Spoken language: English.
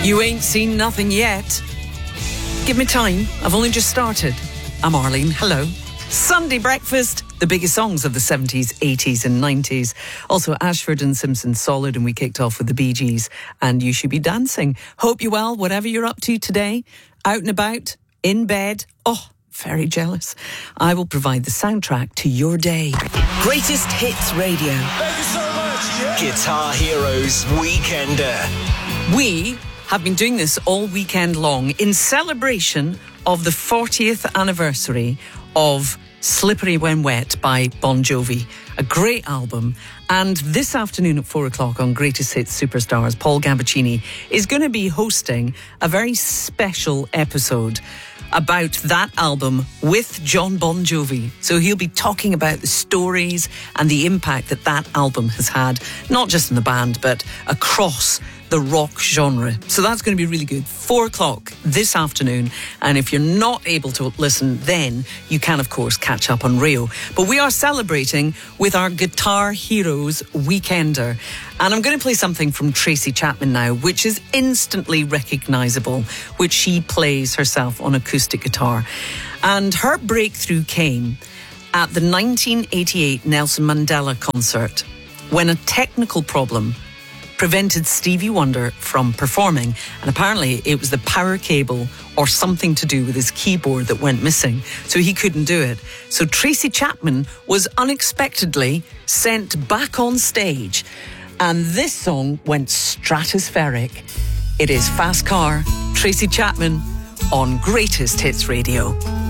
You ain't seen nothing yet. Give me time. I've only just started. I'm Arlene. Hello. Sunday breakfast. The biggest songs of the 70s, 80s and 90s. Also Ashford and Simpson Solid, and we kicked off with the Bee Gees and You Should Be Dancing. Hope you well, whatever you're up to today. Out and about, in bed. Oh, very jealous. I will provide the soundtrack to your day. Greatest Hits Radio. Thank you so much. Yeah. Guitar Heroes Weekender. We have been doing this all weekend long in celebration of the 40th anniversary of Slippery When Wet by Bon Jovi. A great album. And this afternoon at 4 o'clock on Greatest Hits Superstars, Paul Gambaccini is going to be hosting a very special episode about that album with John Bon Jovi. So he'll be talking about the stories and the impact that that album has had, not just in the band, but across the rock genre. So that's going to be really good. 4 o'clock this afternoon. And if you're not able to listen then, you can, of course, catch up on Rio. But we are celebrating with our Guitar Heroes Weekender. And I'm going to play something from Tracy Chapman now, which is instantly recognisable, which she plays herself on acoustic guitar. And her breakthrough came at the 1988 Nelson Mandela concert when a technical problem prevented Stevie Wonder from performing, and apparently it was the power cable or something to do with his keyboard that went missing, so he couldn't do it. So Tracy Chapman was unexpectedly sent back on stage, and this song went stratospheric. It is Fast Car, Tracy Chapman on Greatest Hits Radio.